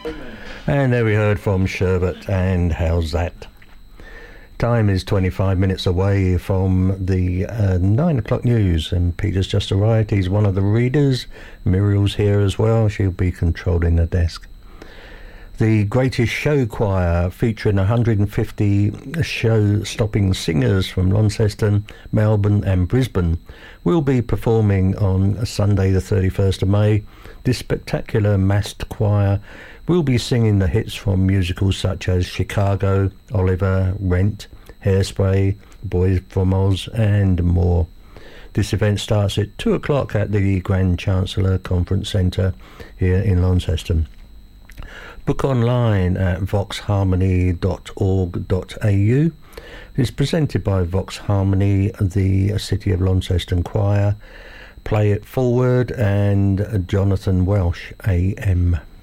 And there we heard from Sherbet and How's That. Time is 25 minutes away from the 9 o'clock news, and Peter's just arrived. He's one of the readers. Muriel's here as well. She'll be controlling the desk. The Greatest Show Choir, featuring 150 show-stopping singers from Launceston, Melbourne and Brisbane, will be performing on Sunday the 31st of May. This spectacular massed choir will be singing the hits from musicals such as Chicago, Oliver, Rent, Hairspray, Boys from Oz and more. This event starts at 2 o'clock at the Grand Chancellor Conference Centre here in Launceston. Book online at voxharmony.org.au. It's presented by Vox Harmony, the City of Launceston Choir, Play It Forward and Jonathan Welsh AM.